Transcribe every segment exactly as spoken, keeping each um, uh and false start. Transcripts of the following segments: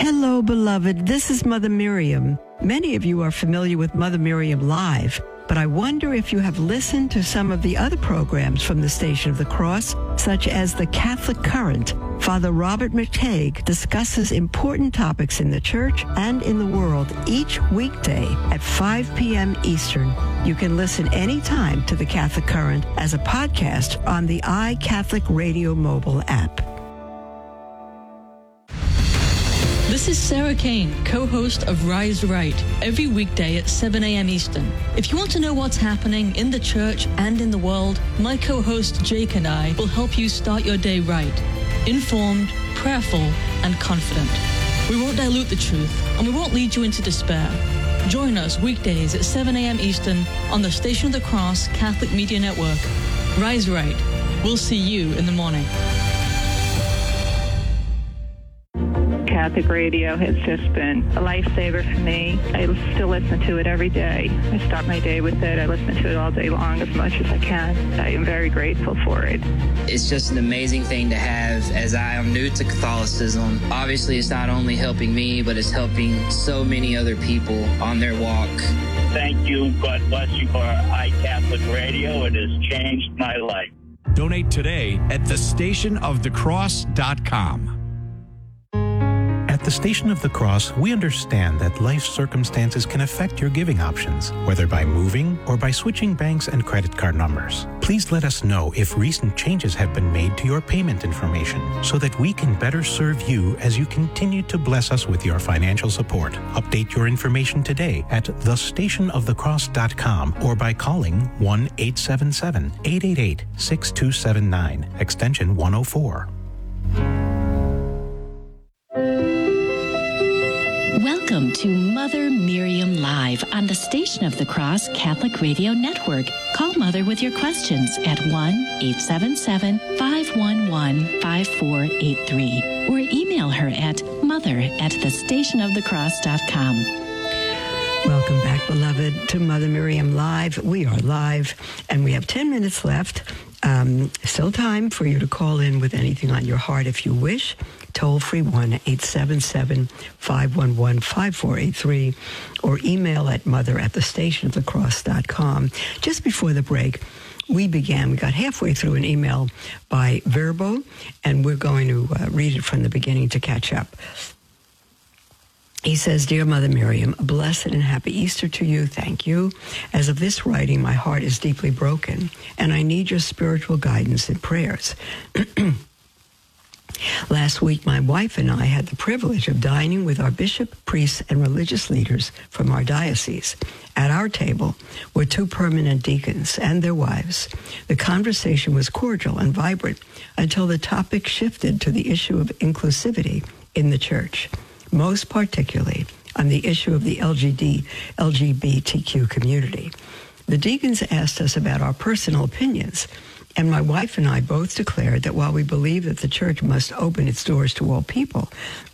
Hello, beloved. This is Mother Miriam. Many of you are familiar with Mother Miriam Live, but I wonder if you have listened to some of the other programs from the Station of the Cross, such as the Catholic Current. Father Robert McTague discusses important topics in the church and in the world each weekday at five p.m. Eastern. You can listen anytime to the Catholic Current as a podcast on the iCatholic Radio mobile app. This is Sarah Kane, co-host of Rise Right, every weekday at seven a.m. Eastern. If you want to know what's happening in the church and in the world, my co-host Jake and I will help you start your day right, informed, prayerful, and confident. We won't dilute the truth, and we won't lead you into despair. Join us weekdays at seven a.m. Eastern on the Station of the Cross Catholic Media Network. Rise Right. We'll see you in the morning. Catholic radio has just been a lifesaver for me. I still listen to it every day. I start my day with it. I listen to it all day long as much as I can. I am very grateful for it. It's just an amazing thing to have, as I am new to Catholicism. Obviously, it's not only helping me, but it's helping so many other people on their walk. Thank you. God bless you for iCatholic Radio. It has changed my life. Donate today at the station of the cross dot com. At the Station of the Cross, we understand that life circumstances can affect your giving options, whether by moving or by switching banks and credit card numbers. Please let us know if recent changes have been made to your payment information so that we can better serve you as you continue to bless us with your financial support. Update your information today at the station of the cross dot com or by calling one eight seven seven, eight eight eight, six two seven nine, extension one oh four. Welcome to Mother Miriam Live on the Station of the Cross Catholic Radio Network. Call Mother with your questions at one eight seven seven, five one one, five four eight three or email her at mother at the station of the cross dot com. Welcome back, beloved, to Mother Miriam Live. We are live, and we have ten minutes left. Um, still time for you to call in with anything on your heart if you wish. Toll free one eight seven seven, five one one, five four eight three or email at mother at the station of the cross dot com. Just before the break, we began, we got halfway through an email by Verbo, and we're going to uh, read it from the beginning to catch up. He says, Dear Mother Miriam, a blessed and happy Easter to you. Thank you. As of this writing, my heart is deeply broken, and I need your spiritual guidance and prayers. Last week, my wife and I had the privilege of dining with our bishop, priests, and religious leaders from our diocese. At our table were two permanent deacons and their wives. The conversation was cordial and vibrant until the topic shifted to the issue of inclusivity in the church, most particularly on the issue of the L G B T Q community. The deacons asked us about our personal opinions, and my wife and I both declared that while we believe that the church must open its doors to all people,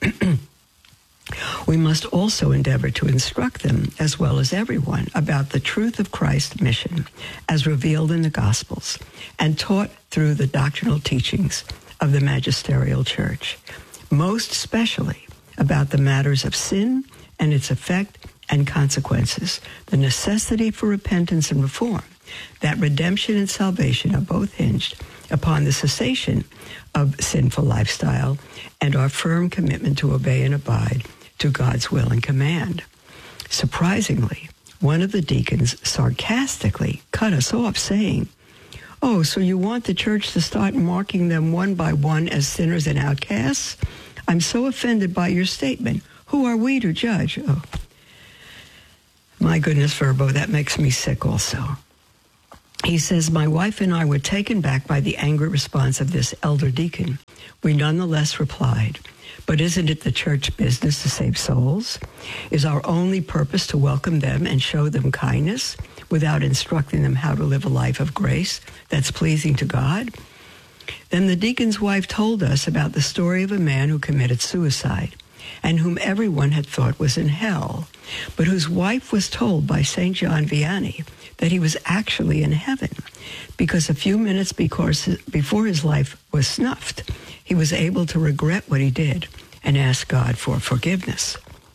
we must also endeavor to instruct them, as well as everyone, about the truth of Christ's mission as revealed in the Gospels and taught through the doctrinal teachings of the magisterial church, most especially about the matters of sin and its effect and consequences, the necessity for repentance and reform, that redemption and salvation are both hinged upon the cessation of sinful lifestyle and our firm commitment to obey and abide to God's will and command. Surprisingly, one of the deacons sarcastically cut us off, saying, "Oh, so you want the church to start marking them one by one as sinners and outcasts? I'm so offended by your statement. Who are we to judge?" Oh, my goodness, Verbo, that makes me sick also. He says, my wife and I were taken back by the angry response of this elder deacon. We nonetheless replied, but isn't it the church business to save souls? Is our only purpose to welcome them and show them kindness without instructing them how to live a life of grace that's pleasing to God? Then the deacon's wife told us about the story of a man who committed suicide and whom everyone had thought was in hell, but whose wife was told by Saint John Vianney that he was actually in heaven because a few minutes before his life was snuffed, he was able to regret what he did and ask God for forgiveness.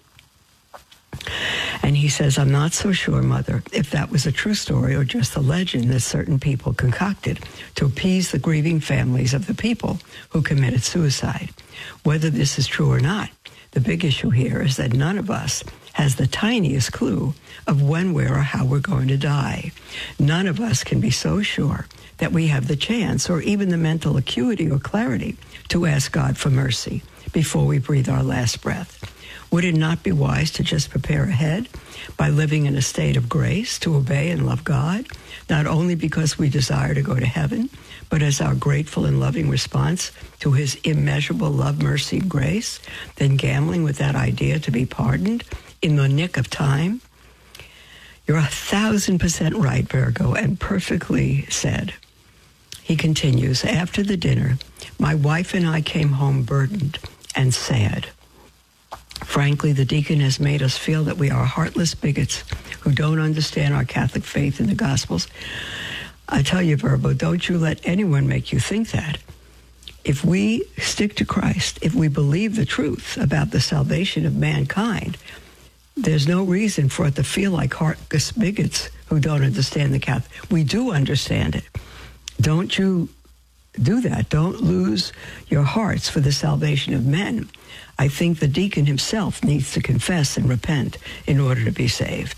And he says, I'm not so sure, Mother, if that was a true story or just a legend that certain people concocted to appease the grieving families of the people who committed suicide. Whether this is true or not, the big issue here is that none of us has the tiniest clue of when, where, or how we're going to die. None of us can be so sure that we have the chance or even the mental acuity or clarity to ask God for mercy before we breathe our last breath. Would it not be wise to just prepare ahead by living in a state of grace to obey and love God, not only because we desire to go to heaven, but as our grateful and loving response to his immeasurable love, mercy, and grace, than gambling with that idea to be pardoned in the nick of time? You're a thousand percent right, Virgo, and perfectly said. He continues, after the dinner, my wife and I came home burdened and sad. Frankly, the deacon has made us feel that we are heartless bigots who don't understand our Catholic faith in the Gospels. I tell you, Virgo, don't you let anyone make you think that. If we stick to Christ, if we believe the truth about the salvation of mankind, there's no reason for it to feel like heartless bigots who don't understand the Catholic. We do understand it. Don't you do that. Don't lose your hearts for the salvation of men. I think the deacon himself needs to confess and repent in order to be saved.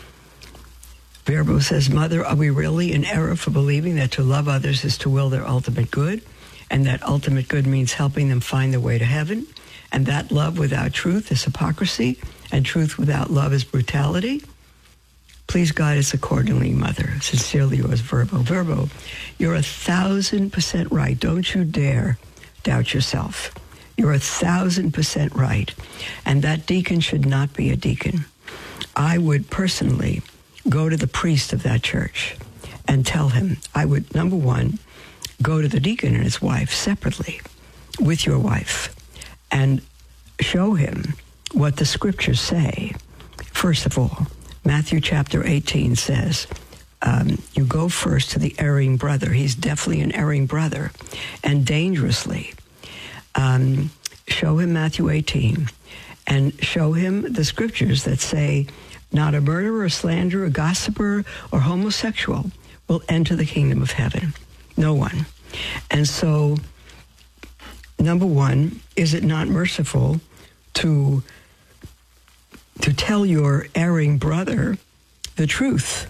Virgo says, Mother, are we really in error for believing that to love others is to will their ultimate good, and that ultimate good means helping them find their way to heaven, and that love without truth is hypocrisy, and truth without love is brutality? Please guide us accordingly, Mother. Sincerely yours, Virgo. Virgo, you're a thousand percent right. Don't you dare doubt yourself. You're a thousand percent right. And that deacon should not be a deacon. I would personally go to the priest of that church and tell him, I would, number one, go to the deacon and his wife separately with your wife and show him what the scriptures say. First of all, Matthew chapter eighteen says, um, you go first to the erring brother. He's definitely an erring brother, and dangerously. Um, show him Matthew eighteen, and show him the scriptures that say, not a murderer, a slanderer, a gossiper, or homosexual will enter the kingdom of heaven. No one. And so, number one, is it not merciful to to tell your erring brother the truth?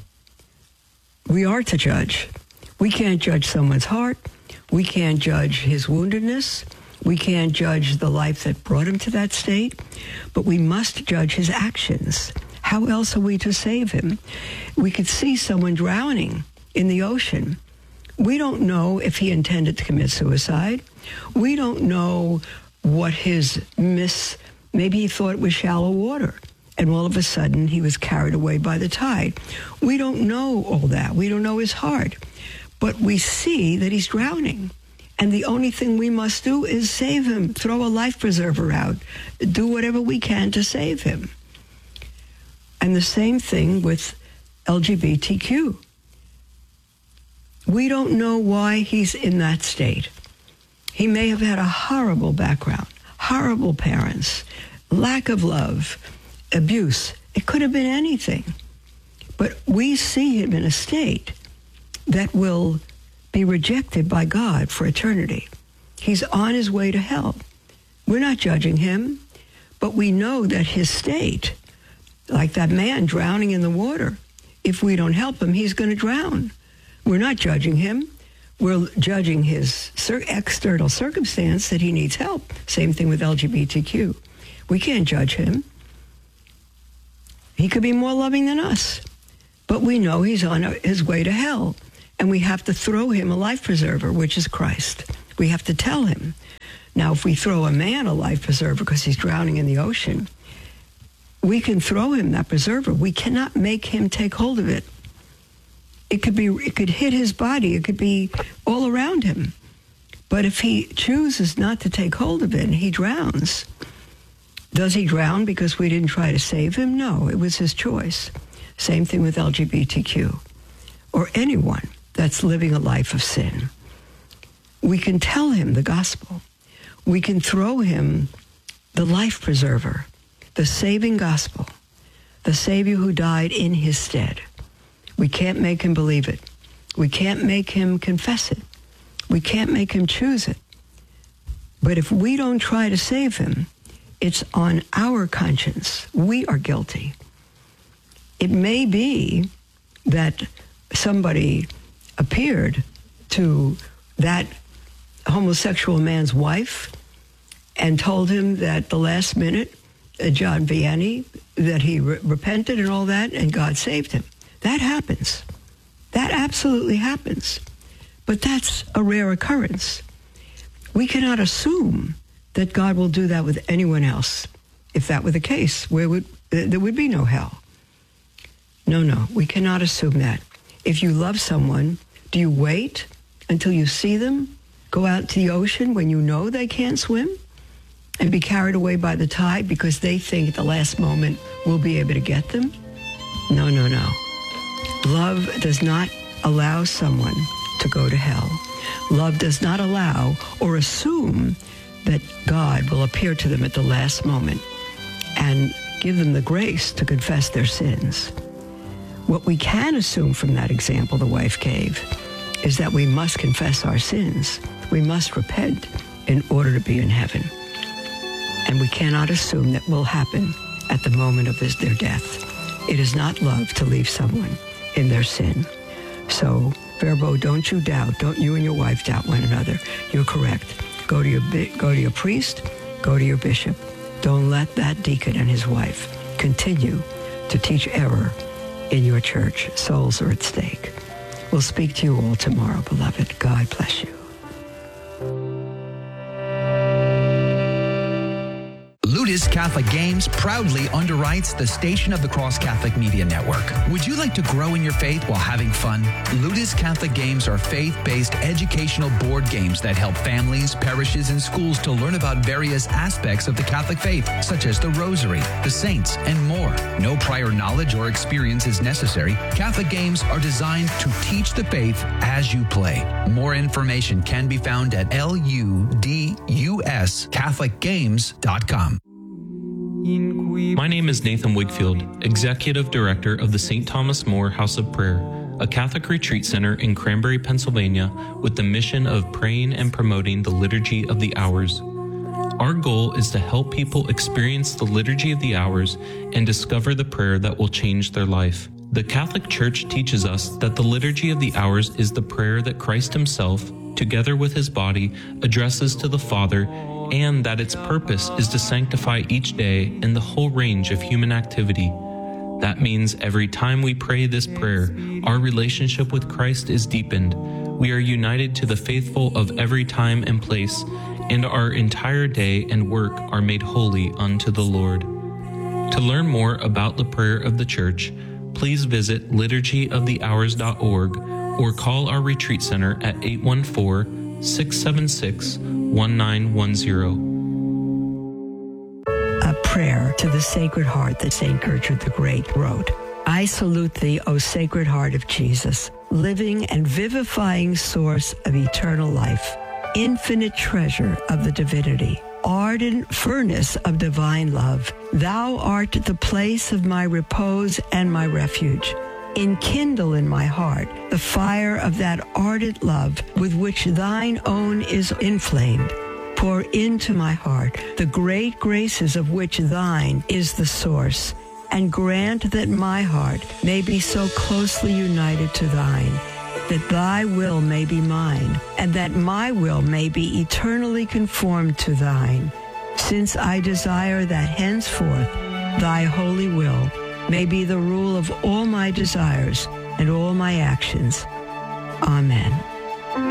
We are to judge. We can't judge someone's heart. We can't judge his woundedness. We can't judge the life that brought him to that state. But we must judge his actions. How else are we to save him? We could see someone drowning in the ocean. We don't know if he intended to commit suicide. We don't know what his miss, maybe he thought it was shallow water, and all of a sudden he was carried away by the tide. We don't know all that. We don't know his heart. But we see that he's drowning. And the only thing we must do is save him, throw a life preserver out, do whatever we can to save him. And the same thing with L G B T Q. We don't know why he's in that state. He may have had a horrible background, horrible parents, lack of love, abuse. It could have been anything. But we see him in a state that will be rejected by God for eternity. He's on his way to hell. We're not judging him, but we know that his state, like that man drowning in the water, if we don't help him, he's going to drown. We're not judging him. We're judging his external circumstance that he needs help. Same thing with L G B T Q. We can't judge him. He could be more loving than us. But we know he's on his way to hell. And we have to throw him a life preserver, which is Christ. We have to tell him. Now, if we throw a man a life preserver because he's drowning in the ocean, we can throw him that preserver. We cannot make him take hold of it. It could be, it could hit his body. It could be all around him. But if he chooses not to take hold of it and he drowns, does he drown because we didn't try to save him? No, it was his choice. Same thing with L G B T Q or anyone that's living a life of sin. We can tell him the gospel. We can throw him the life preserver, the saving gospel, the Savior who died in his stead. We can't make him believe it. We can't make him confess it. We can't make him choose it. But if we don't try to save him, it's on our conscience. We are guilty. It may be that somebody appeared to that homosexual man's wife and told him that the last minute, uh, John Vianney, that he re- repented and all that, and God saved him. That happens. That absolutely happens. But that's a rare occurrence. We cannot assume that God will do that with anyone else. If that were the case, where would uh, there would be no hell. No, no, we cannot assume that. If you love someone, do you wait until you see them go out to the ocean when you know they can't swim and be carried away by the tide because they think at the last moment we'll be able to get them? No, no, no. Love does not allow someone to go to hell. Love does not allow or assume that God will appear to them at the last moment and give them the grace to confess their sins. What we can assume from that example the wife gave is that we must confess our sins. We must repent in order to be in heaven. And we cannot assume that will happen at the moment of this, their death. It is not love to leave someone in their sin. So, Verbo, don't you doubt. Don't you and your wife doubt one another. You're correct. Go to your go to your priest. Go to your bishop. Don't let that deacon and his wife continue to teach error in your church. Souls are at stake. We'll speak to you all tomorrow, beloved. God bless you. Ludus Catholic Games proudly underwrites the Station of the Cross Catholic Media Network. Would you like to grow in your faith while having fun? Ludus Catholic Games are faith-based educational board games that help families, parishes, and schools to learn about various aspects of the Catholic faith, such as the Rosary, the Saints, and more. No prior knowledge or experience is necessary. Catholic games are designed to teach the faith as you play. More information can be found at L U D U S Catholic Games dot com. My name is Nathan Wigfield, Executive Director of the Saint Thomas More House of Prayer, a Catholic retreat center in Cranberry, Pennsylvania, with the mission of praying and promoting the Liturgy of the Hours. Our goal is to help people experience the Liturgy of the Hours and discover the prayer that will change their life. The Catholic Church teaches us that the Liturgy of the Hours is the prayer that Christ himself, together with his body, addresses to the Father, and that its purpose is to sanctify each day in the whole range of human activity. That means every time we pray this prayer, our relationship with Christ is deepened. We are united to the faithful of every time and place, and our entire day and work are made holy unto the Lord. To learn more about the prayer of the Church, please visit liturgy of the hours dot org or call our retreat center at eight one four, six seven six, one nine one zero. A prayer to the Sacred Heart that Saint Gertrude the Great wrote. I salute thee, O Sacred Heart of Jesus, living and vivifying source of eternal life, infinite treasure of the divinity, ardent furnace of divine love. Thou art the place of my repose and my refuge. Enkindle in my heart the fire of that ardent love with which thine own is inflamed. Pour into my heart the great graces of which thine is the source, and grant that my heart may be so closely united to thine, that thy will may be mine, and that my will may be eternally conformed to thine, since I desire that henceforth thy holy will may be the rule of all my desires and all my actions. Amen.